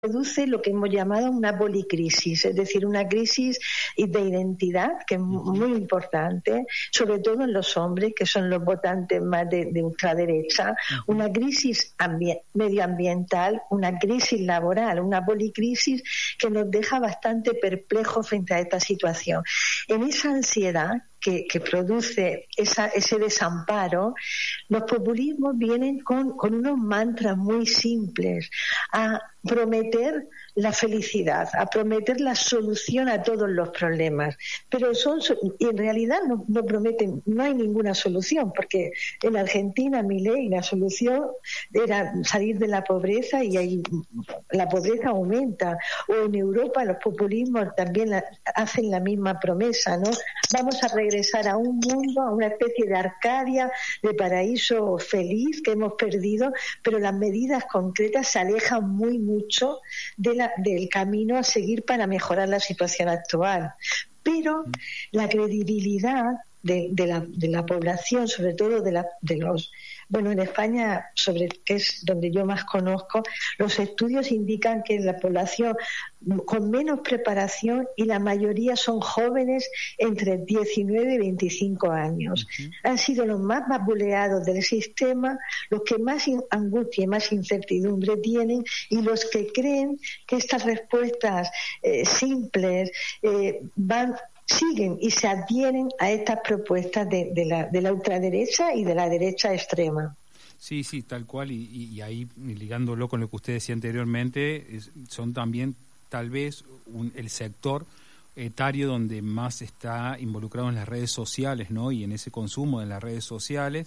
produce lo que hemos llamado una policrisis, es decir, una crisis de identidad que es muy importante, sobre todo en los hombres, que son los votantes más de ultraderecha, una crisis medioambiental, una crisis laboral, una policrisis que nos deja bastante perplejos frente a esta situación. En esa ansiedad que produce ese desamparo, los populismos vienen con unos mantras muy simples a prometer la felicidad, a prometer la solución a todos los problemas, pero y en realidad no prometen, no hay ninguna solución, porque en Argentina, Milei, la solución era salir de la pobreza y ahí la pobreza aumenta, o en Europa los populismos también hacen la misma promesa, ¿no? Vamos a regresar a un mundo, a una especie de Arcadia, de paraíso feliz que hemos perdido, pero las medidas concretas se alejan muy mucho del camino a seguir para mejorar la situación actual. Pero la credibilidad de la población, sobre todo de los... Bueno, en España, que es donde yo más conozco, los estudios indican que la población con menos preparación, y la mayoría son jóvenes entre 19 y 25 años. Han sido los más vapuleados del sistema, los que más angustia y más incertidumbre tienen, y los que creen que estas respuestas simples siguen y se adhieren a estas propuestas de la ultraderecha y de la derecha extrema. Sí, tal cual, y ahí ligándolo con lo que usted decía anteriormente, son también tal vez el sector etario donde más está involucrado en las redes sociales, ¿no? Y en ese consumo de las redes sociales,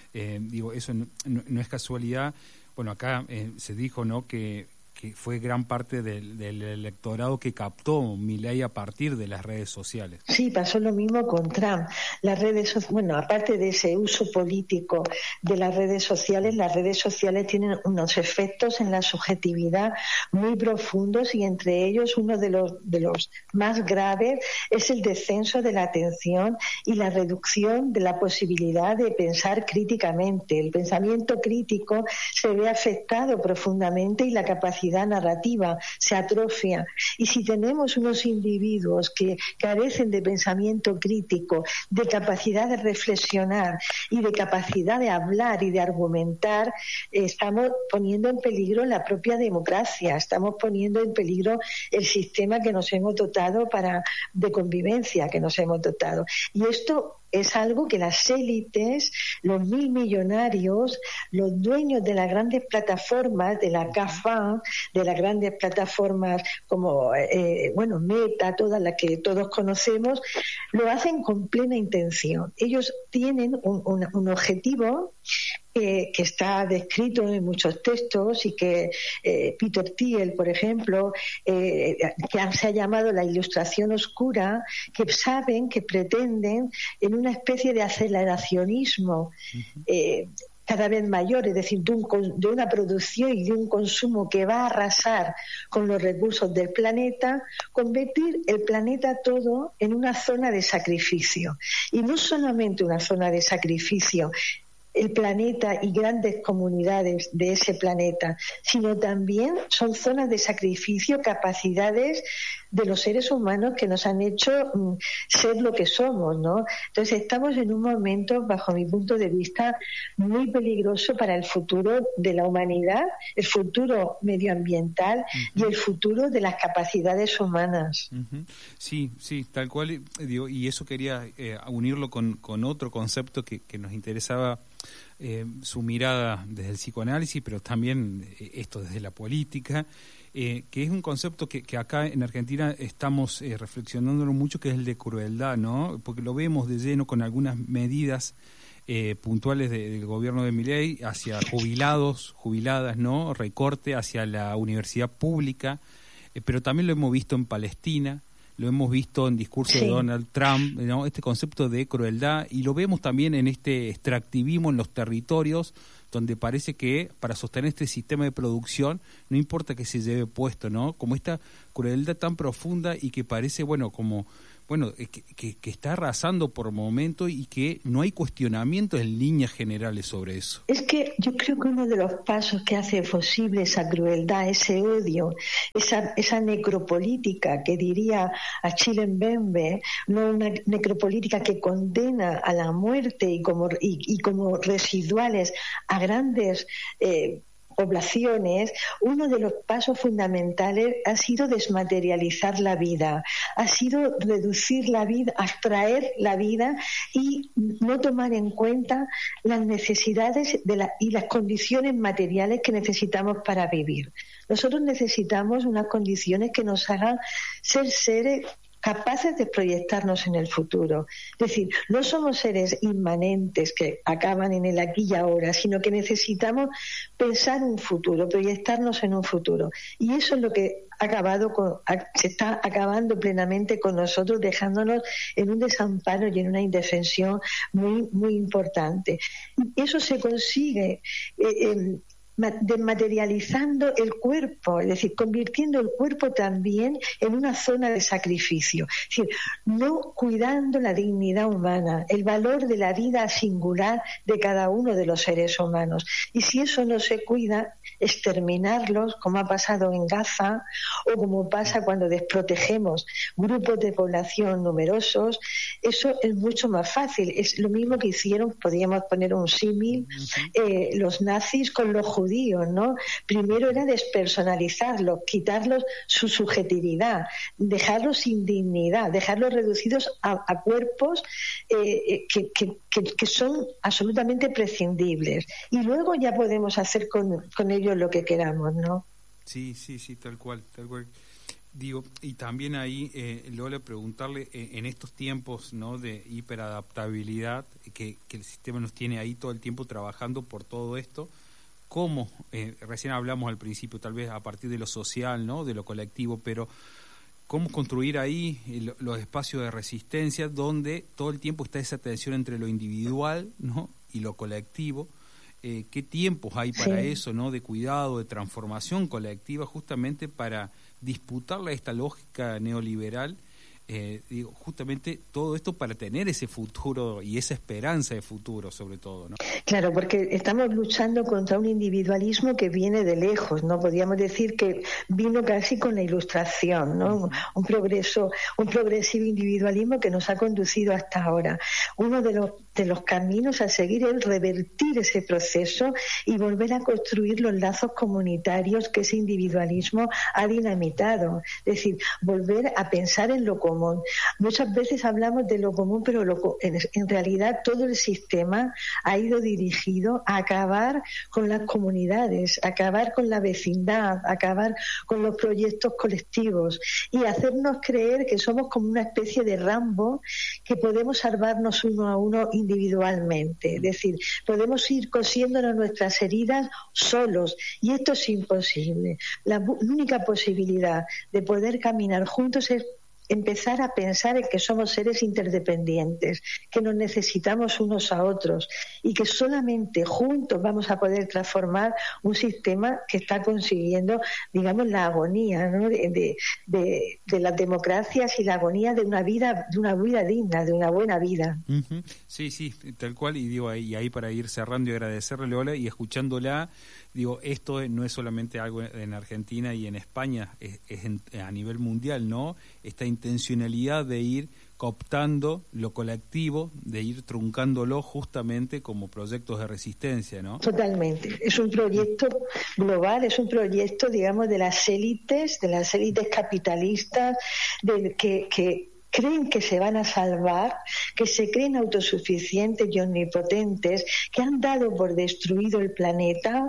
eso no es casualidad. Bueno, acá se dijo, ¿no?, que fue gran parte del electorado que captó Milei a partir de las redes sociales. Sí, pasó lo mismo con Trump. Las redes aparte de ese uso político de las redes sociales tienen unos efectos en la subjetividad muy profundos, y entre ellos uno de los más graves es el descenso de la atención y la reducción de la posibilidad de pensar críticamente. El pensamiento crítico se ve afectado profundamente y la capacidad narrativa se atrofia, y si tenemos unos individuos que carecen de pensamiento crítico, de capacidad de reflexionar y de capacidad de hablar y de argumentar, estamos poniendo en peligro la propia democracia, estamos poniendo en peligro el sistema que nos hemos dotado de convivencia que nos hemos dotado, y esto es algo que las élites, los 1.000 millonarios, los dueños de las grandes plataformas, de la GAFA, de las grandes plataformas como Meta, todas las que todos conocemos, lo hacen con plena intención. Ellos tienen un objetivo que está descrito en muchos textos, y que Peter Thiel, por ejemplo, que se ha llamado la ilustración oscura, que saben, que pretenden, en una especie de aceleracionismo cada vez mayor, es decir, de una producción y de un consumo que va a arrasar con los recursos del planeta, convertir el planeta todo en una zona de sacrificio. Y no solamente una zona de sacrificio, el planeta y grandes comunidades de ese planeta, sino también son zonas de sacrificio, capacidades de los seres humanos que nos han hecho ser lo que somos, ¿no? Entonces estamos en un momento, bajo mi punto de vista, muy peligroso para el futuro de la humanidad, el futuro medioambiental y el futuro de las capacidades humanas. Sí, tal cual, y eso quería unirlo con otro concepto que nos interesaba, su mirada desde el psicoanálisis, pero también esto desde la política, que es un concepto que acá en Argentina estamos reflexionándolo mucho, que es el de crueldad, ¿no? Porque lo vemos de lleno con algunas medidas puntuales del gobierno de Milei hacia jubiladas, ¿no? Recorte hacia la universidad pública, pero también lo hemos visto en Palestina, lo hemos visto en discurso de Donald Trump, ¿no? Este concepto de crueldad, y lo vemos también en este extractivismo en los territorios, donde parece que para sostener este sistema de producción no importa que se lleve puesto, ¿no? Como esta crueldad tan profunda, y que parece, como que está arrasando por momentos y que no hay cuestionamientos en líneas generales sobre eso. Es que yo creo que uno de los pasos que hace posible esa crueldad, ese odio, esa necropolítica que diría Achille Mbembe, no una necropolítica que condena a la muerte y como residuales a grandes poblaciones, uno de los pasos fundamentales ha sido desmaterializar la vida, ha sido reducir la vida, abstraer la vida y no tomar en cuenta las necesidades y las condiciones materiales que necesitamos para vivir. Nosotros necesitamos unas condiciones que nos hagan ser seres capaces de proyectarnos en el futuro. Es decir, no somos seres inmanentes que acaban en el aquí y ahora, sino que necesitamos pensar un futuro, proyectarnos en un futuro. Y eso es lo que se está acabando plenamente con nosotros, dejándonos en un desamparo y en una indefensión muy, muy importante. Y eso se consigue desmaterializando el cuerpo, es decir, convirtiendo el cuerpo también en una zona de sacrificio, es decir, no cuidando la dignidad humana, el valor de la vida singular de cada uno de los seres humanos. Y si eso no se cuida, exterminarlos, como ha pasado en Gaza o como pasa cuando desprotegemos grupos de población numerosos, eso es mucho más fácil. Es lo mismo que hicieron, podríamos poner un símil, los nazis con los judíos, ¿no? Primero era despersonalizarlos, quitarlos su subjetividad, dejarlos sin dignidad, dejarlos reducidos a cuerpos que son absolutamente prescindibles. Y luego ya podemos hacer con ellos lo que queramos, ¿no? Sí, tal cual. Digo, y también ahí, Lola, preguntarle, en estos tiempos, ¿no?, de hiperadaptabilidad, que el sistema nos tiene ahí todo el tiempo trabajando por todo esto, ¿cómo? Recién hablamos al principio, tal vez a partir de lo social, ¿no?, de lo colectivo, pero ¿cómo construir ahí los espacios de resistencia donde todo el tiempo está esa tensión entre lo individual, ¿no?, y lo colectivo? ¿Qué tiempos hay para eso, ¿no?, de cuidado, de transformación colectiva, justamente para disputarle a esta lógica neoliberal? Digo, justamente todo esto para tener ese futuro y esa esperanza de futuro, sobre todo, ¿no? Claro, porque estamos luchando contra un individualismo que viene de lejos, ¿no? Podríamos decir que vino casi con la Ilustración, ¿no? Un progresivo individualismo que nos ha conducido hasta ahora. Uno de los caminos a seguir es revertir ese proceso y volver a construir los lazos comunitarios que ese individualismo ha dinamitado. Es decir, volver a pensar en lo común. Muchas veces hablamos de lo común, pero en realidad todo el sistema ha ido dirigido a acabar con las comunidades, a acabar con la vecindad, a acabar con los proyectos colectivos y hacernos creer que somos como una especie de Rambo, que podemos salvarnos uno a uno individualmente. Es decir, podemos ir cosiéndonos nuestras heridas solos, y esto es imposible. La única posibilidad de poder caminar juntos es empezar a pensar en que somos seres interdependientes, que nos necesitamos unos a otros y que solamente juntos vamos a poder transformar un sistema que está consiguiendo, digamos, la agonía, ¿no?, de las democracias y la agonía de una vida digna, de una buena vida. Uh-huh. Sí, tal cual. Y digo, ahí para ir cerrando y agradecerle, Lola, y escuchándola, digo, esto no es solamente algo en Argentina y en España, es a nivel mundial, ¿no? Esta intencionalidad de ir cooptando lo colectivo, de ir truncándolo justamente como proyectos de resistencia, ¿no? Totalmente. Es un proyecto global, es un proyecto, digamos, de las élites capitalistas, que creen que se van a salvar, que se creen autosuficientes y omnipotentes, que han dado por destruido el planeta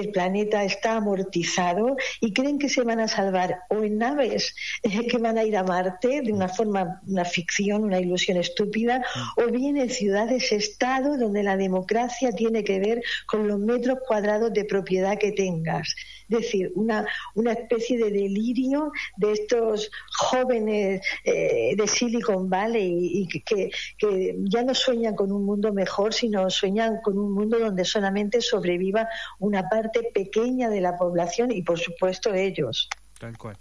está amortizado y creen que se van a salvar o en naves que van a ir a Marte de una forma, una ficción, una ilusión estúpida, o bien en ciudades-estado donde la democracia tiene que ver con los metros cuadrados de propiedad que tengas. Es decir, una especie de delirio de estos jóvenes de Silicon Valley y que ya no sueñan con un mundo mejor, sino sueñan con un mundo donde solamente sobreviva una parte pequeña de la población y, por supuesto, ellos. Tal cual.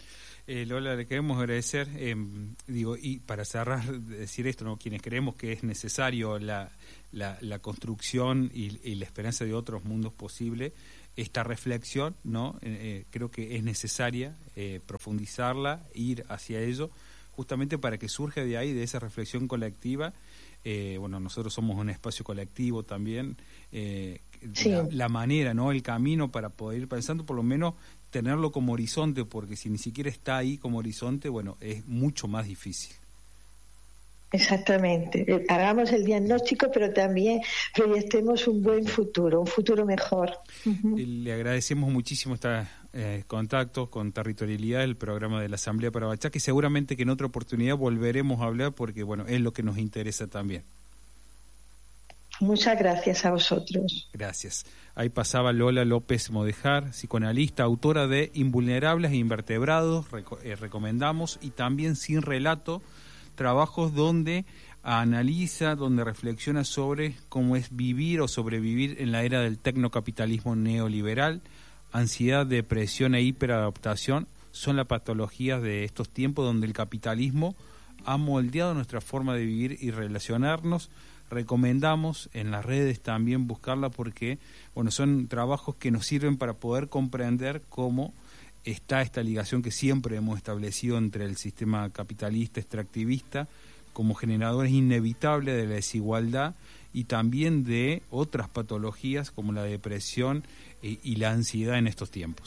Lola, le queremos agradecer, y para cerrar, decir esto, ¿no? Quienes creemos que es necesario la construcción y la esperanza de otros mundos posibles, esta reflexión, ¿no? Creo que es necesaria profundizarla, ir hacia ello, justamente para que surja de ahí, de esa reflexión colectiva. Nosotros somos un espacio colectivo también, sí. la manera, ¿no? El camino para poder ir pensando, por lo menos tenerlo como horizonte, porque si ni siquiera está ahí como horizonte, bueno, es mucho más difícil. Exactamente. Hagamos el diagnóstico, pero también proyectemos un buen futuro, un futuro mejor. Le agradecemos muchísimo estos contactos con Territorialidad, el programa de la Asamblea Parabachá, que seguramente que en otra oportunidad volveremos a hablar, porque bueno, es lo que nos interesa también. Muchas gracias a vosotros. Gracias. Ahí pasaba Lola López Modejar, psicoanalista, autora de Invulnerables e Invertebrados, recomendamos, y también Sin Relato, trabajos donde analiza, donde reflexiona sobre cómo es vivir o sobrevivir en la era del tecnocapitalismo neoliberal. Ansiedad, depresión e hiperadaptación son las patologías de estos tiempos donde el capitalismo ha moldeado nuestra forma de vivir y relacionarnos. Recomendamos en las redes también buscarla, porque bueno, son trabajos que nos sirven para poder comprender cómo está esta ligación que siempre hemos establecido entre el sistema capitalista extractivista como generadores inevitables de la desigualdad y también de otras patologías como la depresión y la ansiedad en estos tiempos.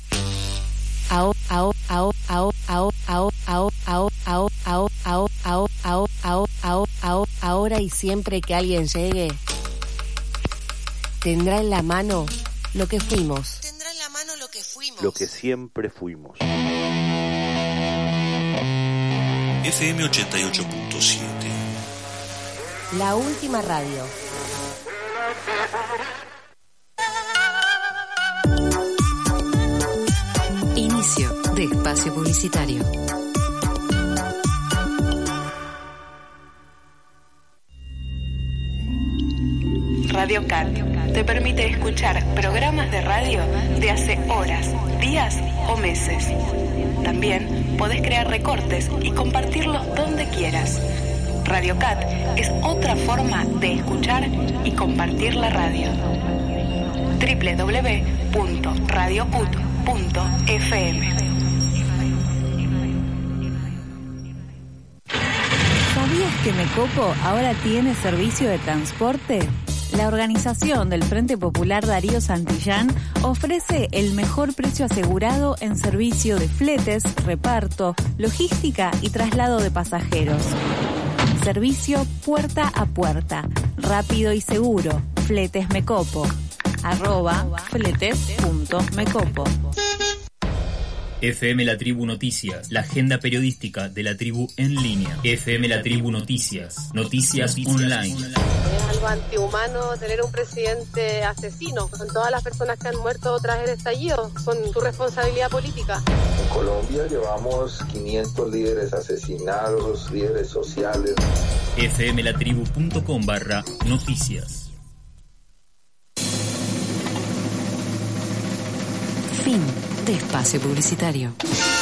Ahora y siempre que alguien llegue, tendrá en la mano lo que fuimos. Tendrá en la mano lo que fuimos. Lo que siempre fuimos. FM 88.7. La última radio. Inicio de espacio publicitario. Radio Cat te permite escuchar programas de radio de hace horas, días o meses. También podés crear recortes y compartirlos donde quieras. Radio Cat es otra forma de escuchar y compartir la radio. www.radiocut.fm. ¿Sabías que Mecopo ahora tiene servicio de transporte? La organización del Frente Popular Darío Santillán ofrece el mejor precio asegurado en servicio de fletes, reparto, logística y traslado de pasajeros. Servicio puerta a puerta, rápido y seguro. Fletes Mecopo. @fletes.mecopo. FM La Tribu Noticias, la agenda periodística de la tribu en línea. FM La Tribu Noticias, noticias online. Es algo antihumano tener un presidente asesino, con todas las personas que han muerto tras el estallido, con su responsabilidad política. En Colombia llevamos 500 líderes asesinados, líderes sociales. fmlatribu.com/noticias. Fin de espacio publicitario.